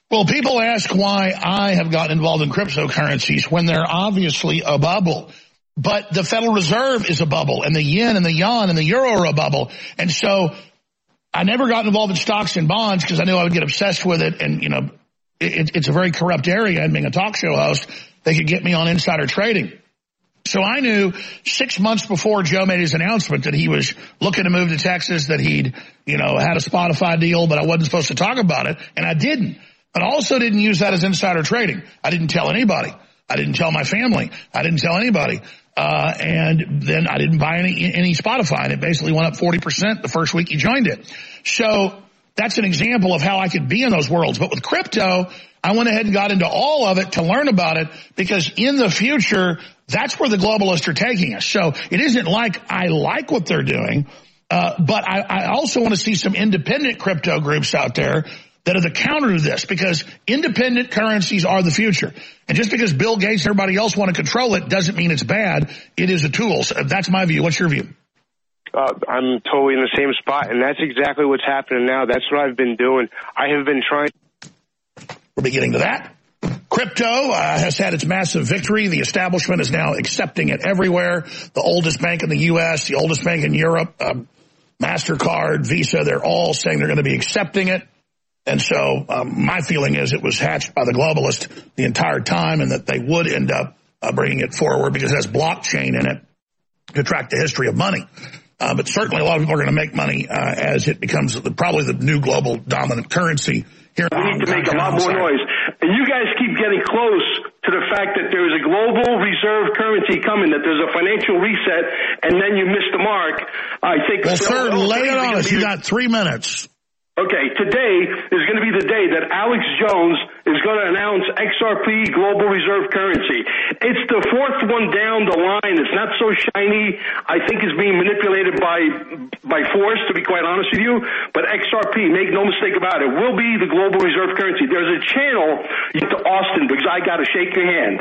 Well, people ask why I have gotten involved in cryptocurrencies when they're obviously a bubble. But the Federal Reserve is a bubble, and the yen and the yuan and the euro are a bubble. And so I never got involved in stocks and bonds because I knew I would get obsessed with it. And, it's a very corrupt area. And being a talk show host, they could get me on insider trading. So I knew 6 months before Joe made his announcement that he was looking to move to Texas, that he'd, had a Spotify deal, but I wasn't supposed to talk about it. And I didn't. But I also didn't use that as insider trading. I didn't tell anybody. I didn't tell my family. I didn't tell anybody. And then I didn't buy any Spotify. And it basically went up 40% the first week he joined it. So that's an example of how I could be in those worlds. But with crypto, I went ahead and got into all of it to learn about it, because in the future, that's where the globalists are taking us. So it isn't like I like what they're doing, but I also want to see some independent crypto groups out there that are the counter to this, because independent currencies are the future. And just because Bill Gates and everybody else want to control it doesn't mean it's bad. It is a tool. So that's my view. What's your view? I'm totally in the same spot, and that's exactly what's happening now. That's what I've been doing. I have been trying. We're beginning to that. Crypto has had its massive victory. The establishment is now accepting it everywhere. The oldest bank in the U.S., the oldest bank in Europe, MasterCard, Visa, they're all saying they're going to be accepting it. And so my feeling is it was hatched by the globalists the entire time, and that they would end up bringing it forward because it has blockchain in it to track the history of money. But certainly a lot of people are going to make money as it becomes probably the new global dominant currency. Here we need to make a lot more noise. And you guys keep getting close to the fact that there is a global reserve currency coming, that there's a financial reset, and then you miss the mark. I think. Well, sir, lay it on us. You got 3 minutes. Okay, today is going to be the day that Alex Jones is going to announce XRP Global Reserve Currency. It's the fourth one down the line. It's not so shiny. I think it's being manipulated by force, to be quite honest with you. But XRP, make no mistake about it, will be the global reserve currency. There's a channel to Austin because I got to shake your hand.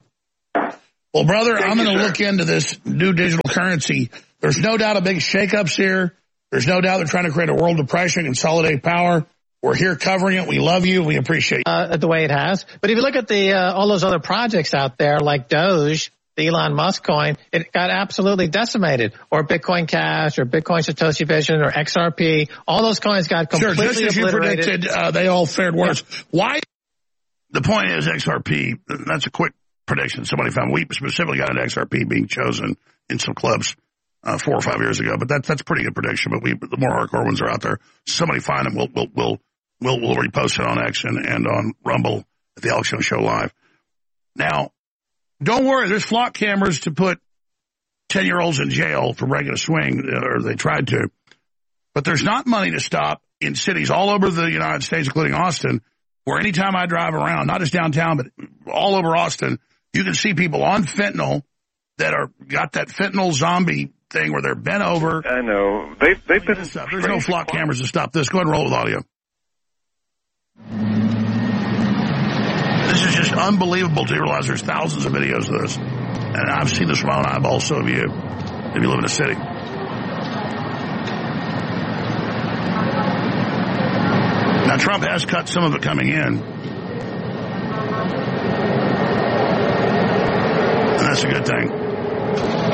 Well, brother, I'm going to look into this new digital currency. There's no doubt of big shakeups here. There's no doubt they're trying to create a world depression, consolidate power. We're here covering it. We love you. We appreciate you. The way it has. But if you look at all those other projects out there, like Doge, the Elon Musk coin, it got absolutely decimated. Or Bitcoin Cash, or Bitcoin Satoshi Vision, or XRP. All those coins got completely just as obliterated. You predicted, they all fared worse. Yeah. Why? The point is XRP, that's a quick prediction. Somebody found we specifically got an XRP being chosen in some clubs 4 or 5 years ago, but that's a pretty good prediction. But the more hardcore ones are out there, somebody find them. We'll repost it on X and on Rumble at the Alex Jones Show Live. Now, don't worry. There's flock cameras to put 10-year-olds in jail for breaking a swing, or they tried to. But there's not money to stop in cities all over the United States, including Austin, where anytime I drive around, not just downtown, but all over Austin, you can see people on fentanyl that got that fentanyl zombie thing where they're bent over. I know. They've been. There's no flock cameras to stop this. Go ahead and roll with audio. This is just unbelievable to realize there's thousands of videos of this. And I've seen this from my own eyeballs, so have you, if you live in a city. Now, Trump has cut some of it coming in. And that's a good thing.